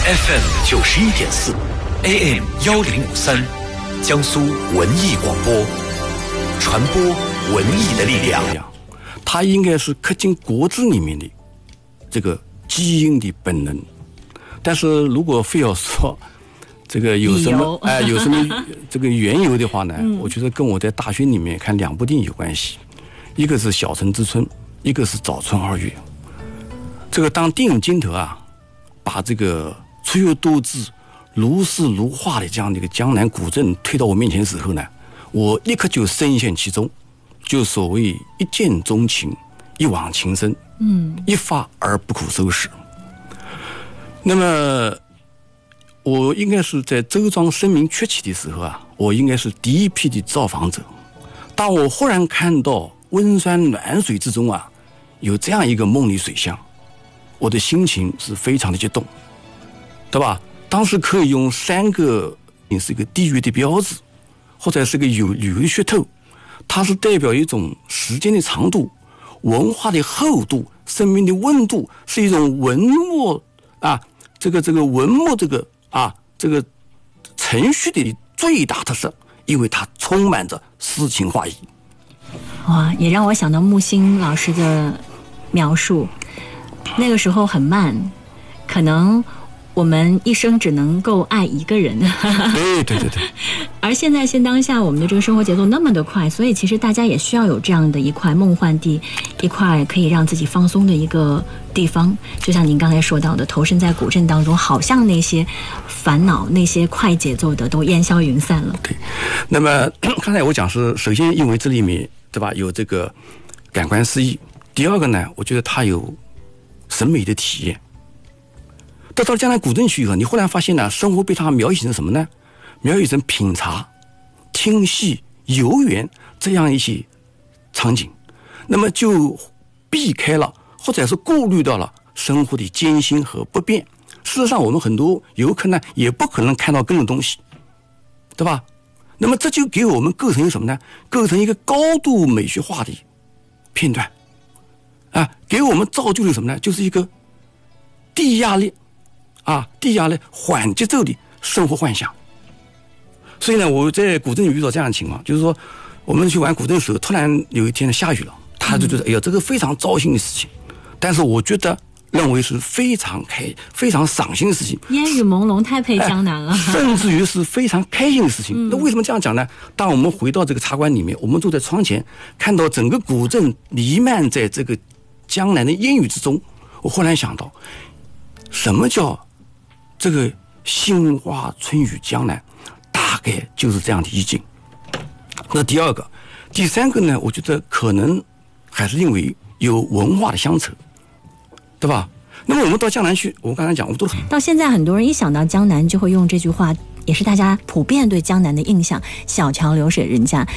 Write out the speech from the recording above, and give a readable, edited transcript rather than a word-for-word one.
FM 91.4 AM 1053，江苏文艺广播，传播文艺的力量。 它应该是刻进骨子里面的这个基因的本能。但是如果非要说这个有什么有什么这个缘由的话呢，我觉得跟我在大学里面看两部电影有关系，一个是《小城之春》，一个是《早春2月》。这个当电影镜头把这个出油多姿、如诗如画的这样的一个江南古镇推到我面前的时候呢，我立刻就深陷其中，就所谓一见钟情，一往情深，一发而不可收拾。那么我应该是在周庄声名鹊起的时候我应该是第一批的造访者。当我忽然看到温山暖水之中有这样一个梦里水乡，我的心情是非常的激动，对吧？当时可以用3个是一个地域的标志，或者是个旅游的噱头，它是代表一种时间的长度、文化的厚度、生命的温度，是一种文墨这个文墨这个程序的最大特色，因为它充满着诗情画意。 哇，也让我想到木心老师的描述，那个时候很慢，可能我们一生只能够爱一个人。 对。 而现在当下我们的这个生活节奏那么的快，所以其实大家也需要有这样的一块梦幻地，一块可以让自己放松的一个地方。就像您刚才说到的，投身在古镇当中，好像那些烦恼、那些快节奏的都烟消云散了。 对。那么刚才我讲是，首先因为这里面对吧有这个感官诗意，第二个呢，我觉得它有审美的体验。到了江南古镇去以后，你忽然发现呢，生活被它描写成什么呢？描写成品茶、听戏、游园这样一些场景，那么就避开了或者是顾虑到了生活的艰辛和不便。事实上，我们很多游客呢也不可能看到更多东西，对吧？那么这就给我们构成一个什么呢？构成一个高度美学化的片段给我们造就了什么呢？就是一个低压力缓节奏的生活幻想。所以呢，我在古镇遇到这样的情况，就是说我们去玩古镇的时候，突然有一天下雨了，他就觉得哎呀，这个非常糟心的事情。但是我认为是非常赏心的事情， 烟雨朦胧太配江南了， 甚至于是非常开心的事情。那为什么这样讲呢？当我们回到这个茶馆里面，我们坐在窗前，看到整个古镇弥漫在这个江南的烟雨之中，我忽然想到，什么叫这个杏花春雨江南？大概就是这样的意境。那第二个，第三个呢？我觉得可能还是因为有文化的乡愁，对吧？那么我们到江南去，我刚才讲，我们都到现在很多人一想到江南就会用这句话，也是大家普遍对江南的印象：小桥流水人家。